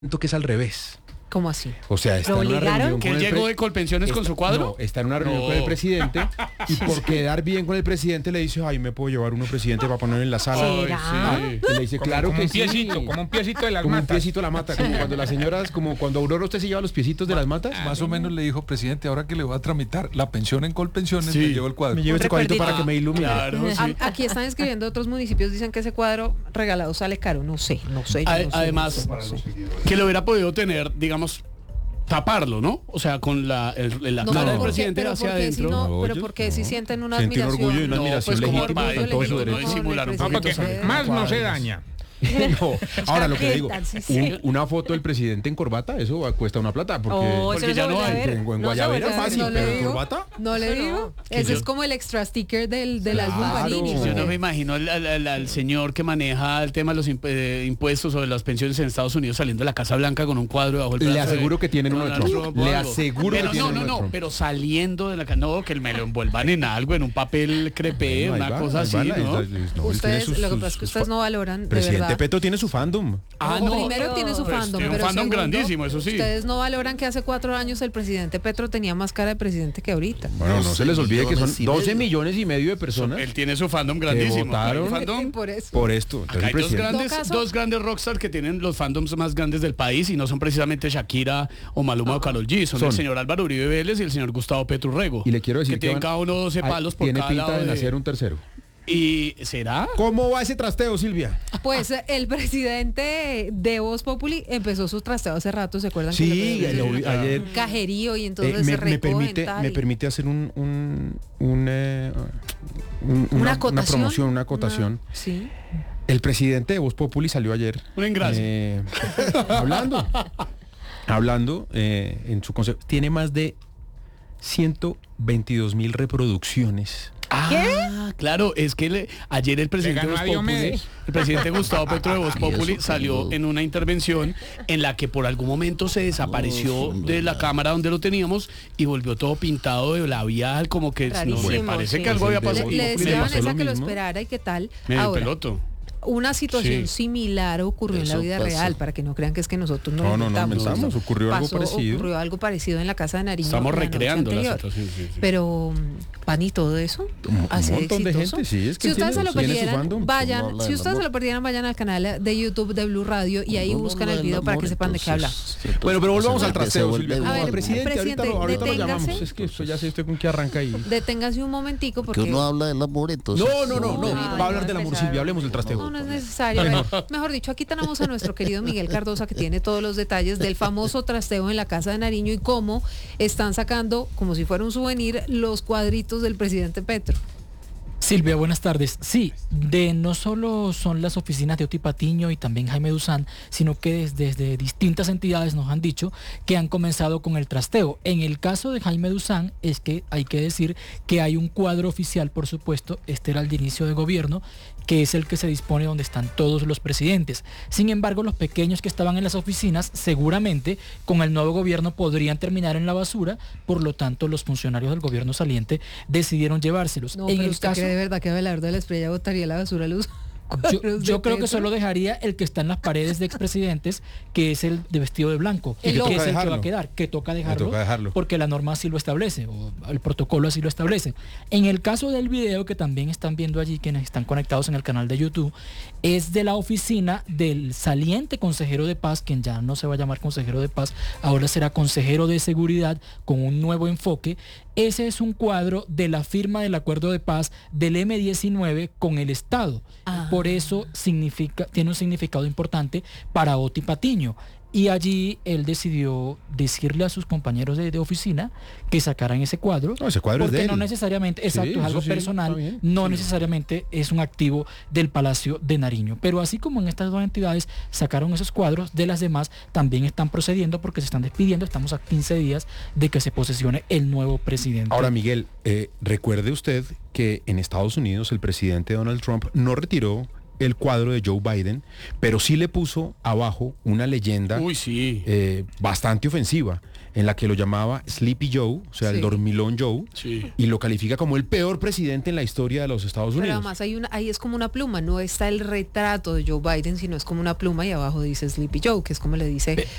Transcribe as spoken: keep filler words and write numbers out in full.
que es al revés. ¿Cómo así? O sea, está ¿Lo en una obligaron? reunión ¿Que con él el llegó pre- de Colpensiones está, con su cuadro? No, está en una reunión No. con el presidente y por quedar bien con el presidente le dice, ay, ¿me puedo llevar uno presidente para poner en la sala? ¿Será? Ay, Y le dice, Como, claro como que un sí. piecito, como un piecito de las Como un matas. piecito de la mata, como cuando las señoras, como cuando Aurora usted se lleva los piecitos de las matas. Más o menos le dijo, presidente, ahora que le voy a tramitar la pensión en Colpensiones, Sí. me llevo el cuadro. Me llevo este cuadrito para que me ilumine. Claro, sí. A- Aquí están escribiendo otros municipios, dicen que ese cuadro regalado sale caro. No sé, no sé. yo A- no sé, además, no sé, no sé. que lo hubiera podido tener, digamos, taparlo, ¿no? O sea, con la, el- la No, cara del ¿por qué? presidente Pero hacia ¿por qué si adentro. no? No, pero yo- porque si no. sienten una Sentir admiración. orgullo y una No, admiración pues como legítima orgullo con todo su legítimo, derecho. no disimular un No, poquito. porque Entonces, más no se cuadros. daña. No, ahora lo que le digo, Chaqueta, sí, sí. un- una foto del presidente en corbata, eso va- cuesta una plata, porque Oh, porque eso no ya se no vuelve a hay. ver. en, en No se Guayabera vuelve a ver, fácil, no le pero en digo. corbata. No le digo. Ese yo- es como el extra sticker del, del álbum Claro. Panini. Yo no me imagino al, al- al- al señor que maneja el tema de los imp- eh, impuestos o de las pensiones en Estados Unidos saliendo de la Casa Blanca con un cuadro debajo del Le brazo de aseguro que tienen uno de Donald Trump. o Le algo. aseguro Pero que tienen no, no, uno de no, Trump. pero saliendo de la casa, no, que me lo envuelvan en algo, en un papel crepé, Bueno, ahí una va, cosa ahí así, va la- ¿no? no, él tiene Ustedes, sus- lo que sus- pasa es que sus ustedes fa- no valoran de Presidente verdad. Petro tiene su fandom. Ah, No, no. primero tiene su Pues, fandom, tiene un pero fandom segundo, grandísimo, eso sí. Ustedes no valoran que hace cuatro años el presidente Petro tenía más cara de presidente que ahorita. Bueno, no se les olvide que son millones y doce medio. millones y medio de personas Él tiene su fandom grandísimo. votaron. ¿Un fandom? Por eso. por esto. Entonces, Acá hay el dos presidente- grandes, En todo caso- dos grandes rockstars que tienen los fandoms más grandes del país y no son precisamente Shakira o Maluma o Karol G, son, Son. el señor Álvaro Uribe Vélez y el señor Gustavo Petro Rego. Y le quiero decir que que tienen van- cada uno doce Ay, palos por tiene cada pinta lado de de- nacer un tercero. ¿Y será? ¿Cómo va ese trasteo, Silvia? Pues eh, el presidente de Voz Populi empezó su trasteo hace rato, ¿se acuerdan? que Sí, le- le- ayer- ayer- un cajerío y Eh, entonces me, se me recogen permite, tal me y- permite hacer un, un, un, eh, un- una una, acotación. una promoción, una acotación. Una- sí. El presidente de Voz Populi salió ayer. Un engrase. eh, hablando. hablando eh, en su consejo. Tiene más de ciento veintidós mil reproducciones. Ah, claro, es que le- ayer el presidente de ganó Voz a Populi, Diomedes. el presidente Gustavo Petro de Voz ¿Y Populi eso qué? salió en una intervención en la que por algún momento se desapareció hombre, de la no. cámara donde lo teníamos y volvió todo pintado de labial, como que no, me Rarísimo, parece sí. que algo había Le- pasado. Le, le le decía a pasó Vanessa lo que lo mismo. esperara y qué tal. Medio Ahora, peloto. una situación Sí. similar ocurrió en la Eso vida pasó. real, para que no crean que es que nosotros no No, lo no, no inventamos. inventamos, ocurrió algo Pasó- parecido. Ocurrió algo parecido en la casa de Nariño. Estamos la noche recreando la anterior. situación. Sí, sí. Pero, Pan y todo eso, Un- así un montón de exitoso. gente, sí, es que si ustedes tiene- se lo tiene su perdieran, fandom. vayan, Uno habla si del ustedes se amor. lo perdieran, vayan al canal de YouTube de Blue Radio y ahí Uno buscan habla el del video para amor, que sepan de qué entonces, hablamos. entonces, Bueno, pero volvamos se al vuelve- trasteo, se vuelve Silvia. un A ver, Al presidente, presidente, ahorita, lo, ahorita lo deténgase. llamamos. Es que eso ya sé usted con qué arranca ahí. Deténgase un momentico porque... Que uno habla del amor, entonces. No, no, no, no. Ay, Va a hablar no del amor, empezar. Silvia. Hablemos del trasteo. No, no es necesario. A ver, mejor dicho, aquí tenemos a nuestro querido Miguel Cardosa que tiene todos los detalles del famoso trasteo en la casa de Nariño y cómo están sacando, como si fuera un souvenir, los cuadritos del presidente Petro. Silvia, buenas tardes. Sí, de no solo son las oficinas de Oti Patiño y también Jaime Duzán, sino que desde, desde distintas entidades nos han dicho que han comenzado con el trasteo. En el caso de Jaime Duzán es que hay que decir que hay un cuadro oficial, por supuesto, este era el de inicio de gobierno, que es el que se dispone donde están todos los presidentes. Sin embargo, los pequeños que estaban en las oficinas seguramente con el nuevo gobierno podrían terminar en la basura, por lo tanto los funcionarios del gobierno saliente decidieron llevárselos. No, en pero el usted caso cree de verdad que Abelardo de la Espriella botaría la basura a los Yo, cuadros yo de creo que Petro? solo dejaría el que está en las paredes de expresidentes, que es el de vestido de blanco, El que logo. es el que Dejarlo. va a quedar, que toca dejarlo, toca dejarlo. porque la norma así lo establece, o el protocolo así lo establece. En el caso del video que también están viendo allí, quienes están conectados en el canal de YouTube, es de la oficina del saliente consejero de paz, quien ya no se va a llamar consejero de paz, ahora será consejero de seguridad con un nuevo enfoque. Ese es un cuadro de la firma del acuerdo de paz del eme diecinueve con el Estado. Ah. Por eso significa, tiene un significado importante para Oti Patiño. Y allí él decidió decirle a sus compañeros de, de oficina que sacaran ese cuadro. No, ese cuadro es porque de no él. necesariamente, exacto, Sí, es algo eso sí, personal, está bien. no necesariamente es un activo del Palacio de Nariño. Pero así como en estas dos entidades sacaron esos cuadros, de las demás también están procediendo porque se están despidiendo. Estamos a quince días de que se posesione el nuevo presidente. Ahora, Miguel, eh, recuerde usted que en Estados Unidos el presidente Donald Trump no retiró el cuadro de Joe Biden, pero sí le puso abajo una leyenda Uy, sí. eh, bastante ofensiva, en la que lo llamaba Sleepy Joe, o sea, Sí. el dormilón Joe, Sí. y lo califica como el peor presidente en la historia de los Estados Pero Unidos. además hay una, ahí es como una pluma, no está el retrato de Joe Biden, sino es como una pluma y abajo dice Sleepy Joe, que es como le dice